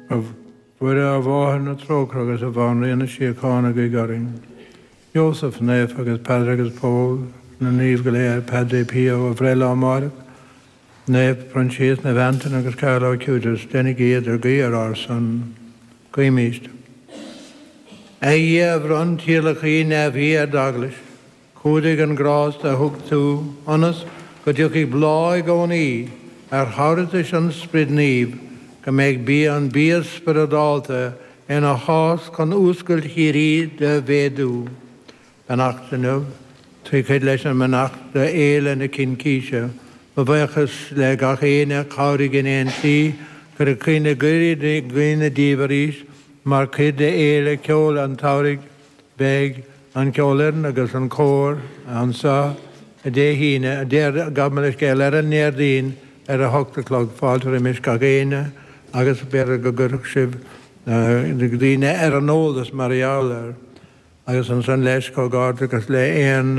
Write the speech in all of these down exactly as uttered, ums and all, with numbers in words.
of where a bháin na trócra agus a bhain réana síochána go garing. Joseph Neff agus Padre agus Paul na níomh go léir Padre Pio a bhréile amárach. Neff Francis na Vantan agus Carlo Cudas dennig iad ar gaíar ar san gaimíist. A dhéamh ron tílachaí nefhí ar daglis. Cúdig an grás a thug tú anas go dúchaí bláid gcónaí ar háiritas an sprid níomh go méid bí an bías spiridálta ina hás chun úscailt chirí de bhéadú. Benachtanmh, trí chuid leis an menacht de éile na cin cíise, ba bhechas le gach éine cháirigh in éontaí gur a chuine gurí gcuine díomharís mar chuid de éile ceol an táirigh beag an ceolainn agus an cór an sa a dé híine a déir gabmalis céil ar an néardín ar a hochtaclog fáiltar imis gach éine agus bear go gurach sibh dtíine ar an ólas mariálar agus an san leis có gáda agus le éon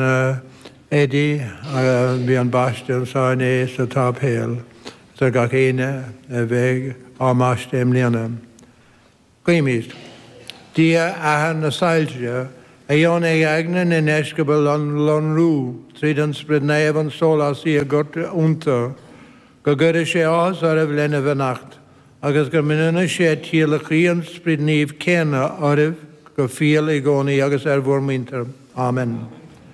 édí bhí an baiste sáin é sa táphéal sa gach éine a bheith ámáistéim líana. Gaimíist, dí ahan na sailte a dhéon é agnan in eiscebal an lonrú tríd an sprid naamh an sólasí a got únta go gura sé ás ar a bhlena bhenacht agus go minna sé tílachaí an sprid níomh céna oribh go fial i gcónaí agus ar bhórmíntar. Amen.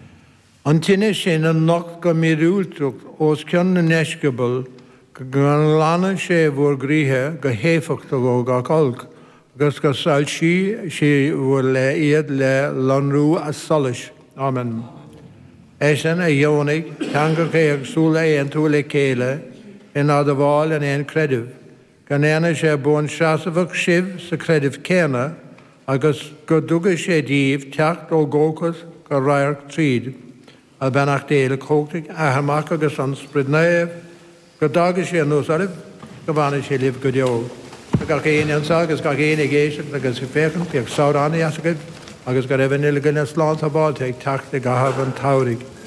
An tine sin an nach go míúiltrucht os ceann na neiscebal go gan lána sé bhór gríthe go héfachta go gach olc agus go sáil sí sí bhfuil le iad le lonrú a solis. Amen. Éisan a dheonnig tan go ché ag súla éon tú le céile in á do bháil an éon credibh. Gan éana sé bún seasamhach sibh sa credibh céna agus go dúga sé díomh teacht ó ggóchas go rairc tríd a benach déile cógtaigh a haach agus an sprid naamh go daga sé nús oribh go bhana sé libh go deol. Gach éine an agus gach éine géisi agus go féchan beag sáránaí asagad agus go raibh nila gine sláán a báilte ag teachta gahabh an táirigh.